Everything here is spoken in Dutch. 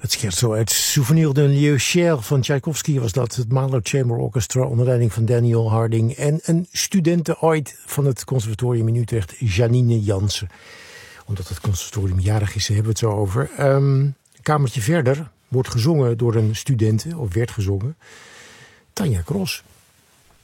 Het scherzo uit Souvenir d'un lieu cher van Tchaikovsky was dat. Het Mahler Chamber Orchestra onder leiding van Daniel Harding. En een studente ooit van het conservatorium in Utrecht, Janine Jansen. Omdat het conservatorium jarig is, hebben we het zo over. Een kamertje verder wordt gezongen door een studente, of werd gezongen, Tanja Cross.